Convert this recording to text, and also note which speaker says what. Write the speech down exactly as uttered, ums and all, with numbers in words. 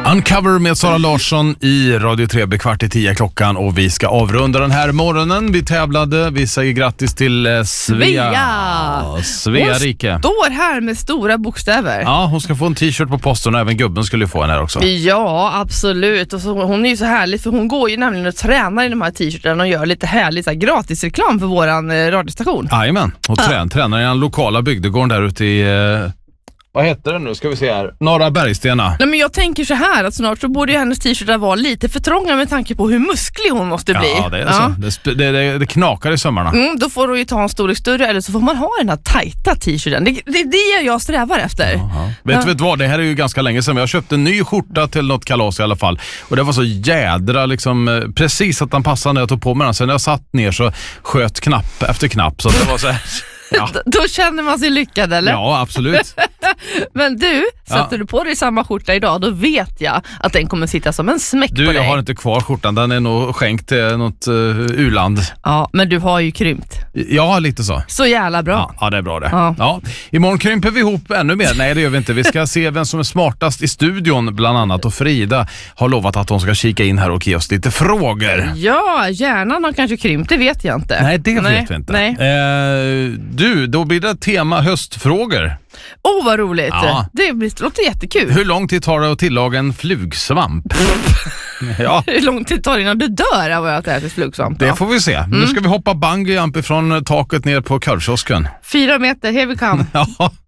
Speaker 1: Uncover med Sara Larsson i Radio tre, kvart i tio klockan, och vi ska avrunda den här morgonen. Vi tävlade, vi säger grattis till eh, Svea.
Speaker 2: Svea.
Speaker 1: Svea Rike.
Speaker 2: Hon står här med stora bokstäver.
Speaker 1: Ja, hon ska få en t-shirt på posten, och även gubben skulle få en här också.
Speaker 2: Ja, absolut. Och så, hon är ju så härlig, för hon går ju nämligen och tränar i de här t-shirtarna och gör lite härlig så här, gratisreklam för våran eh, radiostation.
Speaker 1: Jajamän, och trän, tränar i den lokala bygdegården där ute i... Eh, vad heter det nu? Ska vi se här. Norra Bergstena.
Speaker 2: Nej, men jag tänker så här att snart så borde ju hennes t-shirtar vara lite för trånga med tanke på hur musklig hon måste bli.
Speaker 1: Ja, det är så. Det, det, det, det knakar i sömmarna.
Speaker 2: Mm, då får hon ju ta en storlek större, eller så får man ha den här tajta t-shirten. Det, det är det jag strävar efter.
Speaker 1: Jaha. Vet du ja. vad, det här är ju ganska länge sedan. Jag köpte en ny skjorta till något kalas i alla fall. Och det var så jädra liksom, precis att den passade när jag tog på mig den. Sen när jag satt ner så sköt knapp efter knapp. Så det var så här... Ja.
Speaker 2: Då känner man sig lyckad, eller?
Speaker 1: Ja, absolut.
Speaker 2: Men du, sätter
Speaker 1: ja.
Speaker 2: du på dig samma skjorta idag, då vet jag att den kommer sitta som en smäck
Speaker 1: du,
Speaker 2: på dig.
Speaker 1: Jag har inte kvar skjortan, den är nog skänkt till något uh, u-land.
Speaker 2: Ja, men du har ju krympt.
Speaker 1: Ja, lite så.
Speaker 2: Så jävla bra.
Speaker 1: Ja, ja det är bra det.
Speaker 2: Ja.
Speaker 1: Ja. Imorgon krymper vi ihop ännu mer. Nej, det gör vi inte. Vi ska se vem som är smartast i studion bland annat. Och Frida har lovat att hon ska kika in här och ge oss lite frågor.
Speaker 2: Ja, hjärnan har kanske krympt, det vet jag inte.
Speaker 1: Nej, det
Speaker 2: Nej.
Speaker 1: vet vi inte.
Speaker 2: Nej.
Speaker 1: Eh, du, då blir det tema höstfrågor.
Speaker 2: Åh, oh, vad roligt.
Speaker 1: Ja.
Speaker 2: Det, blir, det låter jättekul.
Speaker 1: Hur lång tid tar det att tillaga en flugsvamp? Ja.
Speaker 2: Hur lång tid tar det innan du dör av att äta flugsvamp?
Speaker 1: Det får vi se. Mm. Nu ska vi hoppa bungee jump ifrån taket ner på korvkiosken.
Speaker 2: Fyra meter, here we come.
Speaker 1: Ja.